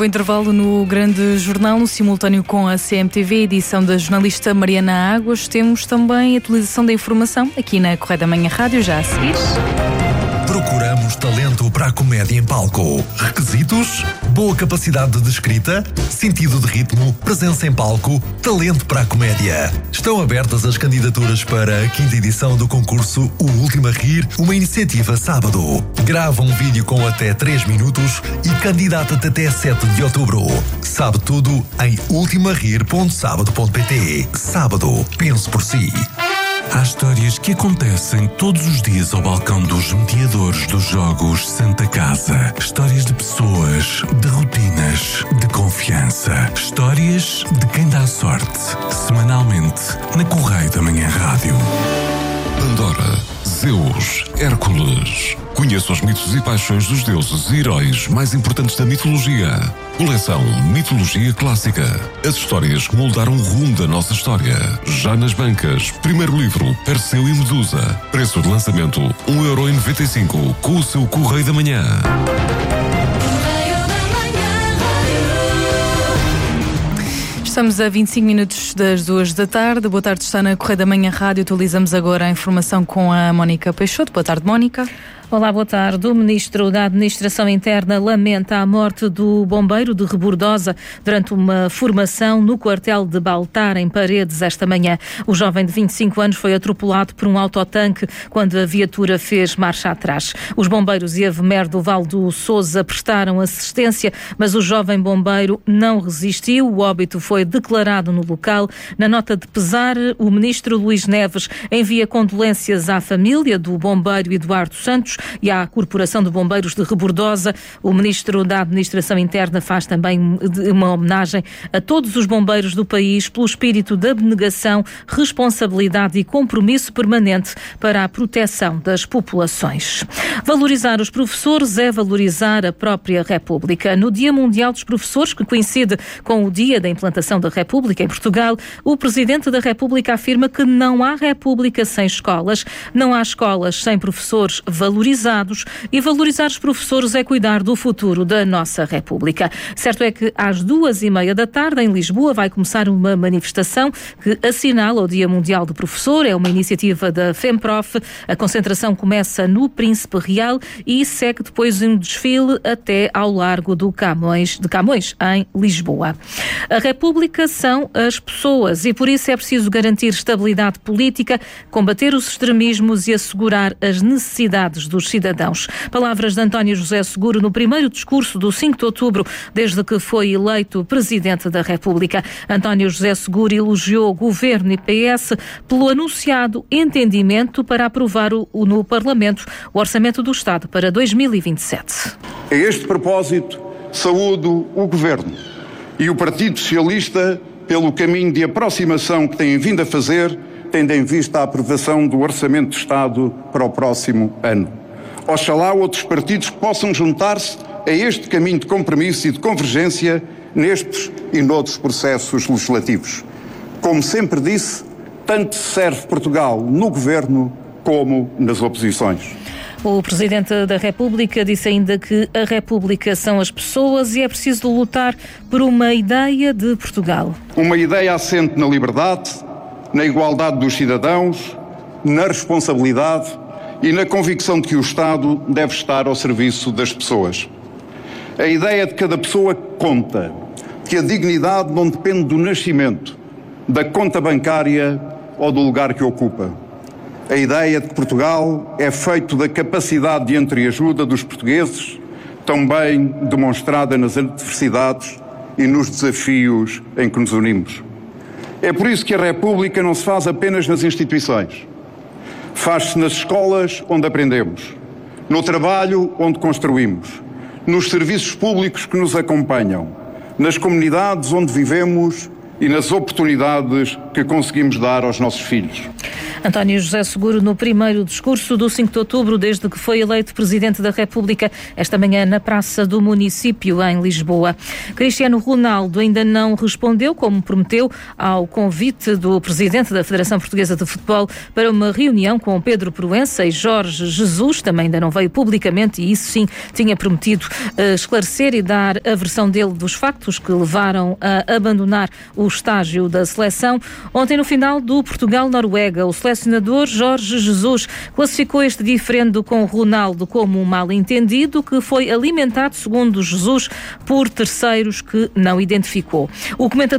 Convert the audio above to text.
O intervalo no Grande Jornal, no simultâneo com a CMTV, edição da jornalista Mariana Águas. Temos também atualização da informação aqui na Correio da Manhã Rádio, já a seguir. Procuramos talento para a comédia em palco. Requisitos? Boa capacidade de escrita, sentido de ritmo, presença em palco, talento para a comédia. Estão abertas as candidaturas para a 5ª edição do concurso O Último a Rir, uma iniciativa sábado. Grava um vídeo com até 3 minutos e candidata-te até 7 de outubro. Sabe tudo em ultimarir.sábado.pt. Sábado, pense por si. Há histórias que acontecem todos os dias ao balcão dos mediadores dos Jogos Santa Casa. Histórias de pessoas, de rotinas, de confiança. Histórias de quem dá sorte. Semanalmente, na Correio da Manhã Rádio. Pandora, Zeus, Hércules. Conheça os mitos e paixões dos deuses e heróis mais importantes da mitologia. Coleção Mitologia Clássica. As histórias que moldaram o rumo da nossa história. Já nas bancas. Primeiro livro, Perseu e Medusa. Preço de lançamento, 1,95€ com o seu Correio da Manhã. Estamos a 25 minutos das 2 da tarde. Boa tarde, está na Correio da Manhã Rádio. Atualizamos agora a informação com a Mónica Peixoto. Boa tarde, Mónica. Olá, boa tarde. O Ministro da Administração Interna lamenta a morte do bombeiro de Rebordosa durante uma formação no quartel de Baltar, em Paredes, esta manhã. O jovem de 25 anos foi atropelado por um autotanque quando a viatura fez marcha atrás. Os bombeiros e a VMER do Val do Sousa prestaram assistência, mas o jovem bombeiro não resistiu. O óbito foi declarado no local. Na nota de pesar, o Ministro Luís Neves envia condolências à família do bombeiro Eduardo Santos e à Corporação de Bombeiros de Rebordosa. O Ministro da Administração Interna faz também uma homenagem a todos os bombeiros do país pelo espírito de abnegação, responsabilidade e compromisso permanente para a proteção das populações. Valorizar os professores é valorizar a própria República. No Dia Mundial dos Professores, que coincide com o dia da implantação da República em Portugal, o Presidente da República afirma que não há República sem escolas, não há escolas sem professores valorizados, e valorizar os professores é cuidar do futuro da nossa República. Certo é que às 2h30 da tarde, em Lisboa, vai começar uma manifestação que assinala o Dia Mundial do Professor. É uma iniciativa da FEMPROF. A concentração começa no Príncipe Real e segue depois um desfile até ao Largo de Camões, em Lisboa. A República são as pessoas e por isso é preciso garantir estabilidade política, combater os extremismos e assegurar as necessidades dos cidadãos. Palavras de António José Seguro no primeiro discurso do 5 de outubro, desde que foi eleito Presidente da República. António José Seguro elogiou o Governo e PS pelo anunciado entendimento para aprovar no Parlamento o Orçamento do Estado para 2027. A este propósito, saúdo o Governo e o Partido Socialista pelo caminho de aproximação que têm vindo a fazer, tendo em vista a aprovação do Orçamento do Estado para o próximo ano. Oxalá outros partidos possam juntar-se a este caminho de compromisso e de convergência nestes e noutros processos legislativos. Como sempre disse, tanto serve Portugal no Governo como nas oposições. O Presidente da República disse ainda que a República são as pessoas e é preciso lutar por uma ideia de Portugal. Uma ideia assente na liberdade, na igualdade dos cidadãos, na responsabilidade e na convicção de que o Estado deve estar ao serviço das pessoas. A ideia de que cada pessoa conta, que a dignidade não depende do nascimento, da conta bancária ou do lugar que ocupa. A ideia de que Portugal é feito da capacidade de entreajuda dos portugueses, também demonstrada nas adversidades e nos desafios em que nos unimos. É por isso que a República não se faz apenas nas instituições. Faz-se nas escolas onde aprendemos, no trabalho onde construímos, nos serviços públicos que nos acompanham, nas comunidades onde vivemos e nas oportunidades que conseguimos dar aos nossos filhos. António José Seguro no primeiro discurso do 5 de outubro, desde que foi eleito Presidente da República, esta manhã na Praça do Município, em Lisboa. Cristiano Ronaldo ainda não respondeu, como prometeu, ao convite do Presidente da Federação Portuguesa de Futebol para uma reunião com Pedro Proença e Jorge Jesus. Também ainda não veio publicamente e isso sim tinha prometido esclarecer e dar a versão dele dos factos que levaram a abandonar o estágio da seleção. Ontem, no final do Portugal-Noruega, o selecionador Jorge Jesus classificou este diferendo com Ronaldo como um mal-entendido que foi alimentado, segundo Jesus, por terceiros que não identificou. O comentador